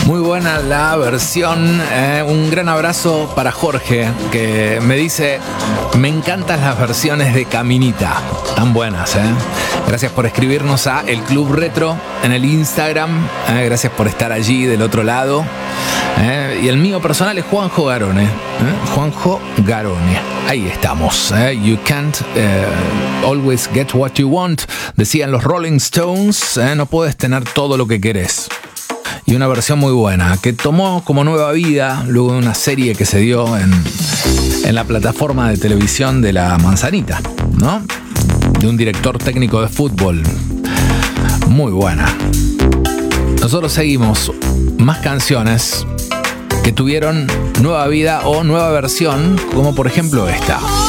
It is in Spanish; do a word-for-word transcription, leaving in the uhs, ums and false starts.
Muy buena la versión. Eh, un gran abrazo para Jorge, que me dice: me encantan las versiones de Caminita. Tan buenas, ¿eh? Gracias por escribirnos a El Club Retro en el Instagram. Eh, gracias por estar allí del otro lado. Eh, y el mío personal es Juanjo Garone. ¿eh? Juanjo Garone. Ahí estamos. ¿eh? You can't uh, always get what you want, decían los Rolling Stones. ¿eh? No puedes tener todo lo que querés. Y una versión muy buena, que tomó como nueva vida luego de una serie que se dio en, en la plataforma de televisión de La Manzanita, ¿no? De un director técnico de fútbol. Muy buena. Nosotros seguimos más canciones que tuvieron nueva vida o nueva versión, como por ejemplo esta.